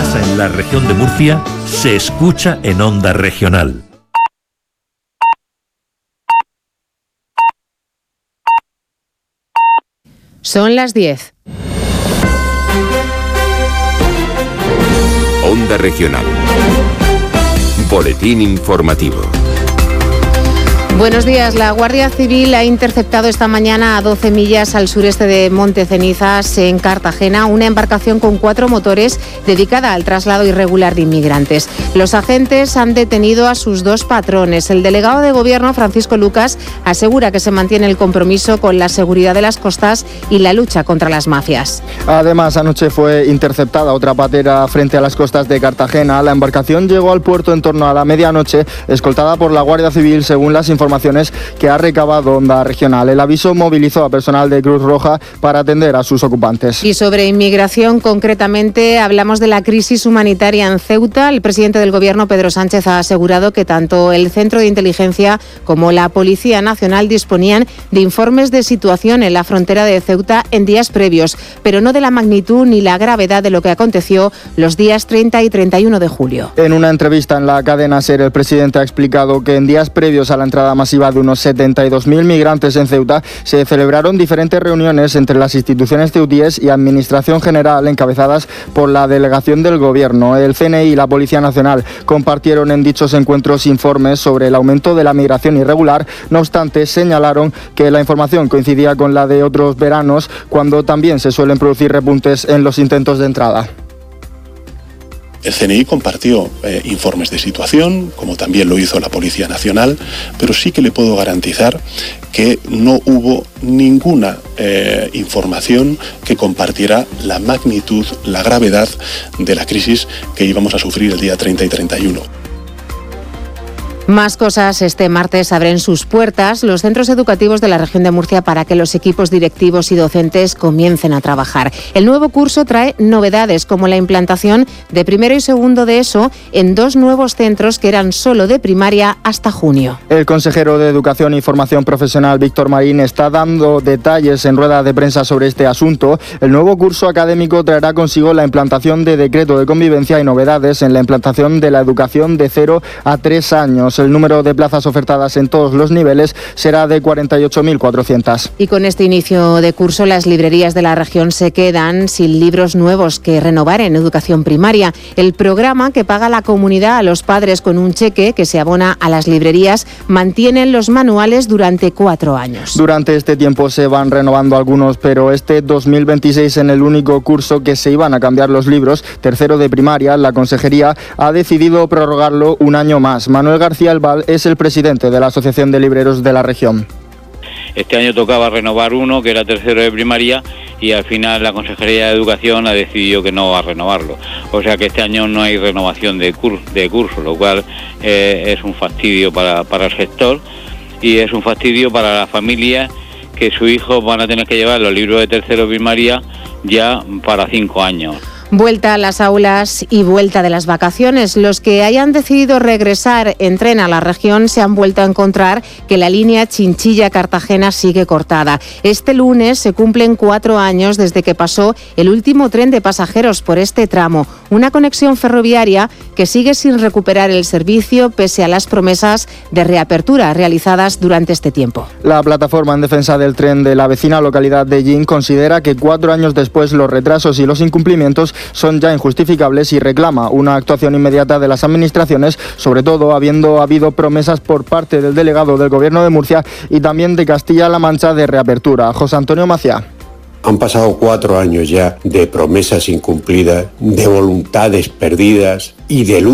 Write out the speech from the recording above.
pasa en la región de Murcia se escucha en Onda Regional. Son las 10. Onda Regional. Boletín informativo. Buenos días. La Guardia Civil ha interceptado esta mañana a 12 millas al sureste de Montecenizas, en Cartagena, una embarcación con 4 motores dedicada al traslado irregular de inmigrantes. Los agentes han detenido a sus 2 patrones. El delegado de Gobierno, Francisco Lucas, asegura que se mantiene el compromiso con la seguridad de las costas y la lucha contra las mafias. Además, anoche fue interceptada otra patera frente a las costas de Cartagena. La embarcación llegó al puerto en torno a la medianoche, escoltada por la Guardia Civil, según las informaciones que ha recabado Onda Regional. El aviso movilizó a personal de Cruz Roja para atender a sus ocupantes. Y sobre inmigración, concretamente, hablamos de la crisis humanitaria en Ceuta. El presidente del Gobierno, Pedro Sánchez, ha asegurado que tanto el Centro de Inteligencia como la Policía Nacional disponían de informes de situación en la frontera de Ceuta en días previos, pero no de la magnitud ni la gravedad de lo que aconteció los días 30 y 31 de julio. En una entrevista en la cadena SER, el presidente ha explicado que en días previos a la entrada masiva de unos 72.000 migrantes en Ceuta se celebraron diferentes reuniones entre las instituciones ceutíes y Administración General encabezadas por la delegación del Gobierno. El CNI y la Policía Nacional compartieron en dichos encuentros informes sobre el aumento de la migración irregular. No obstante, señalaron que la información coincidía con la de otros veranos, cuando también se suelen producir repuntes en los intentos de entrada. El CNI compartió informes de situación, como también lo hizo la Policía Nacional, pero sí que le puedo garantizar que no hubo ninguna información que compartiera la magnitud, la gravedad de la crisis que íbamos a sufrir el día 30 y 31. Más cosas. Este martes abren sus puertas los centros educativos de la región de Murcia para que los equipos directivos y docentes comiencen a trabajar. El nuevo curso trae novedades como la implantación de primero y segundo de ESO en 2 nuevos centros que eran solo de primaria hasta junio. El consejero de Educación y Formación Profesional, Víctor Marín, está dando detalles en rueda de prensa sobre este asunto. El nuevo curso académico traerá consigo la implantación de decreto de convivencia y novedades en la implantación de la educación de 0 a 3 años. El número de plazas ofertadas en todos los niveles será de 48.400. Y con este inicio de curso, las librerías de la región se quedan sin libros nuevos que renovar en educación primaria. El programa que paga la comunidad a los padres con un cheque que se abona a las librerías mantiene los manuales durante 4 años. Durante este tiempo se van renovando algunos, pero este 2026, en el único curso que se iban a cambiar los libros, tercero de primaria, la Consejería ha decidido prorrogarlo un año más. Manuel García Albal es el presidente de la Asociación de Libreros de la región. Este año tocaba renovar uno, que era tercero de primaria, y al final la Consejería de Educación ha decidido que no va a renovarlo. O sea que este año no hay renovación de curso, lo cual es un fastidio para el sector y es un fastidio para las familias que sus hijos van a tener que llevar los libros de tercero de primaria ya para 5 años. Vuelta a las aulas y vuelta de las vacaciones. Los que hayan decidido regresar en tren a la región se han vuelto a encontrar que la línea Chinchilla-Cartagena sigue cortada. Este lunes se cumplen 4 años desde que pasó el último tren de pasajeros por este tramo. Una conexión ferroviaria que sigue sin recuperar el servicio pese a las promesas de reapertura realizadas durante este tiempo. La plataforma en defensa del tren de la vecina localidad de Llín considera que 4 años después los retrasos y los incumplimientos son ya injustificables y reclama una actuación inmediata de las administraciones, sobre todo habiendo habido promesas por parte del delegado del Gobierno de Murcia y también de Castilla-La Mancha de reapertura. José Antonio Maciá. Han pasado 4 años ya de promesas incumplidas, de voluntades perdidas y de lucha